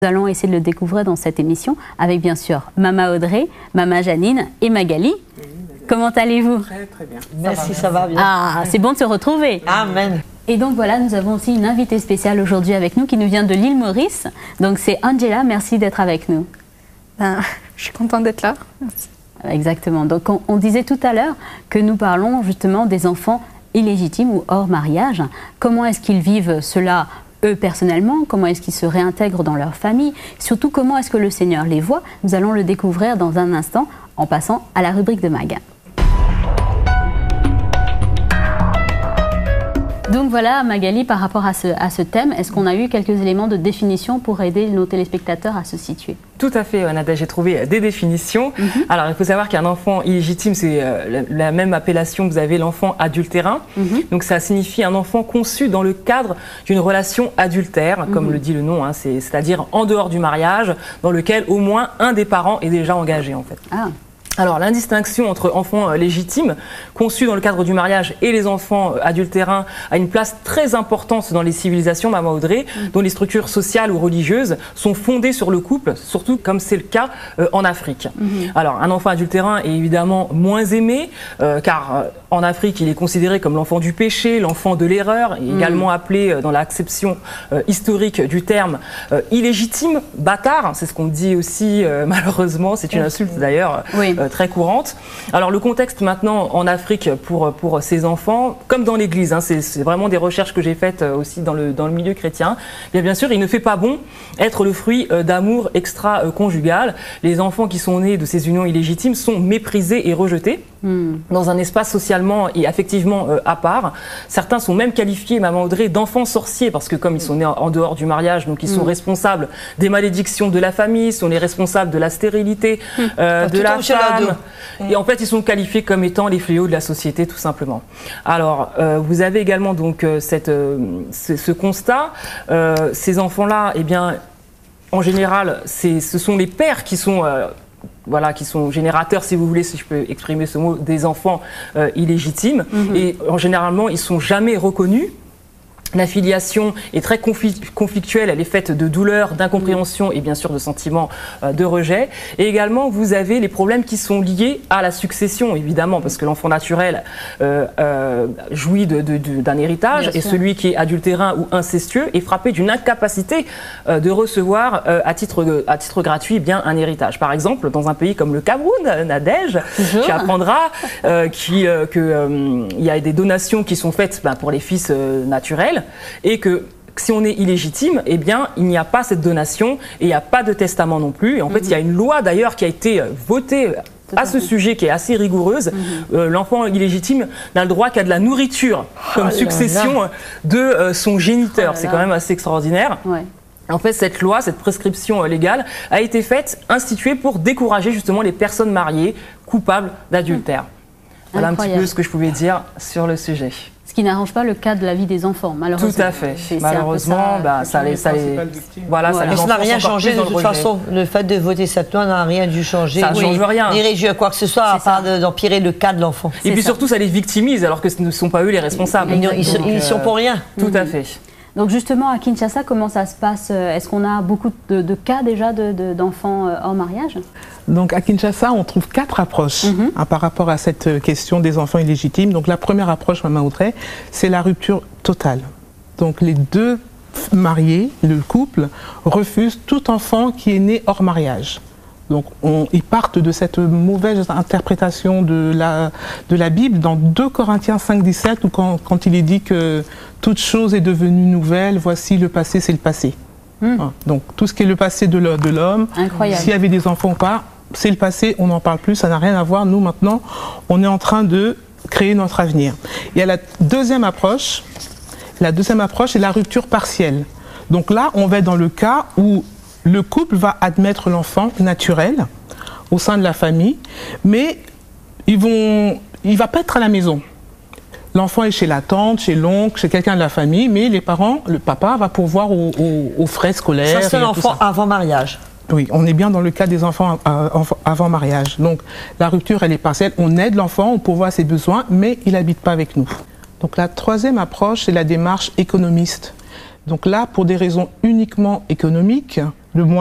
Nous allons essayer de le découvrir dans cette émission avec bien sûr Mama Audrey, Mama Janine et Magali. Comment allez-vous? Très très bien. Merci, ça va bien. Ah, c'est bon de se retrouver. Amen. Et donc voilà, nous avons aussi une invitée spéciale aujourd'hui avec nous qui nous vient de l'île Maurice. Donc c'est Angela, merci d'être avec nous. Je suis contente d'être là. Merci. Exactement. Donc on disait tout à l'heure que nous parlons justement des enfants illégitimes ou hors mariage. Comment est-ce qu'ils vivent cela eux personnellement? Comment est-ce qu'ils se réintègrent dans leur famille? Surtout, comment est-ce que le Seigneur les voit? Nous allons le découvrir dans un instant en passant à la rubrique de Mag. Donc voilà, Magali, par rapport à ce thème, est-ce qu'on a eu quelques éléments de définition pour aider nos téléspectateurs à se situer? Tout à fait, Nada, j'ai trouvé des définitions. Alors, il faut savoir qu'un enfant illégitime, c'est la même appellation que vous avez, l'enfant adultérin. Donc, ça signifie un enfant conçu dans le cadre d'une relation adultère, comme le dit le nom, hein, c'est-à-dire en dehors du mariage, dans lequel au moins un des parents est déjà engagé, en fait. Ah. Alors, l'indistinction entre enfants légitimes, conçus dans le cadre du mariage, et les enfants adultérins a une place très importante dans les civilisations, Mama Audrey, dont les structures sociales ou religieuses sont fondées sur le couple, surtout comme c'est le cas en Afrique. Alors, un enfant adultérin est évidemment moins aimé, car en Afrique, il est considéré comme l'enfant du péché, l'enfant de l'erreur, et également appelé dans l'acception historique du terme illégitime, bâtard, c'est ce qu'on dit aussi malheureusement, c'est une insulte d'ailleurs. Oui. Très courante. Alors le contexte maintenant en Afrique pour ces enfants, comme dans l'Église, hein, c'est vraiment des recherches que j'ai faites aussi dans le milieu chrétien, bien sûr il ne fait pas bon être le fruit d'amour extra-conjugal. Les enfants qui sont nés de ces unions illégitimes sont méprisés et rejetés dans un espace socialement et affectivement à part. Certains sont même qualifiés, Maman Audrey, d'enfants sorciers, parce que comme ils sont nés en dehors du mariage, donc ils sont responsables des malédictions de la famille, sont les responsables de la stérilité, de la femme. Et en fait, ils sont qualifiés comme étant les fléaux de la société, tout simplement. Alors, vous avez également donc ce constat. Ces enfants-là, eh bien, en général, ce sont les pères qui sont voilà, qui sont générateurs, si vous voulez, si je peux exprimer ce mot, des enfants illégitimes. Et généralement, ils ne sont jamais reconnus. La filiation est très conflictuelle, elle est faite de douleur, d'incompréhension et bien sûr de sentiments de rejet. Et également, vous avez les problèmes qui sont liés à la succession, évidemment, parce que l'enfant naturel jouit d'un héritage, et celui qui est adultérin ou incestueux est frappé d'une incapacité de recevoir à titre gratuit bien un héritage. Par exemple, dans un pays comme le Cameroun, Nadège, tu apprendras qu'il y a des donations qui sont faites pour les fils naturels, et que si on est illégitime, eh bien, il n'y a pas cette donation et il n'y a pas de testament non plus. Et en fait, il y a une loi d'ailleurs qui a été votée à ce sujet qui est assez rigoureuse. L'enfant illégitime n'a le droit qu'à de la nourriture comme succession de son géniteur. C'est quand même assez extraordinaire. Ouais. En fait, cette loi, cette prescription légale a été faite, instituée pour décourager justement les personnes mariées coupables d'adultère. Voilà un petit peu ce que je pouvais dire sur le sujet. Ce qui n'arrange pas le cas de la vie des enfants, malheureusement. Tout à fait. Malheureusement, ça les voilà, ça les ça n'a rien changé de toute façon. Le fait de voter cette loi n'a rien dû changer. Ça ne change rien. Ni réduire quoi que ce soit, à part d'empirer le cas de l'enfant. Et puis surtout, ça les victimise, alors que ce ne sont pas eux les responsables. Ils ne sont pour rien. Tout à fait. Donc justement, à Kinshasa, comment ça se passe? Est-ce qu'on a beaucoup de cas déjà d'enfants hors mariage? Donc à Kinshasa, on trouve 4 approches par rapport à cette question des enfants illégitimes. Donc la première approche, Mama Audrey, c'est la rupture totale. Donc les deux mariés, le couple, refusent tout enfant qui est né hors mariage. Donc ils partent de cette mauvaise interprétation de la Bible dans 2 Corinthiens 5,17 où quand il est dit que toute chose est devenue nouvelle, voici le passé, c'est le passé. Donc tout ce qui est le passé de l'homme, s'il y avait des enfants ou pas, c'est le passé, on n'en parle plus, ça n'a rien à voir. Nous maintenant, on est en train de créer notre avenir. Il y a la deuxième approche. La deuxième approche est la rupture partielle. Donc là, on va être dans le cas où le couple va admettre l'enfant naturel au sein de la famille, mais il ne va pas être à la maison. L'enfant est chez la tante, chez l'oncle, chez quelqu'un de la famille, mais les parents, le papa va pourvoir aux frais scolaires. Ça, c'est l'enfant avant mariage. Oui, on est bien dans le cas des enfants avant mariage. Donc la rupture, elle est partielle. On aide l'enfant, on pourvoit ses besoins, mais il n'habite pas avec nous. Donc la troisième approche, c'est la démarche économiste. Donc là, pour des raisons uniquement économiques, le moins